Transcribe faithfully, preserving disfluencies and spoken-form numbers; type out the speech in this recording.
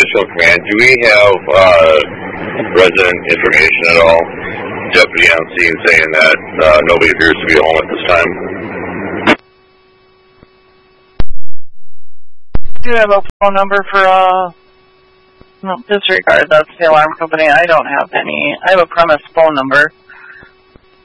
Central Command, do we have uh, resident information at all? Deputy on scene saying that uh, nobody appears to be home at this time. Do you have a phone number for, uh, no, disregard, that's the alarm company. I don't have any. I have a premise phone number.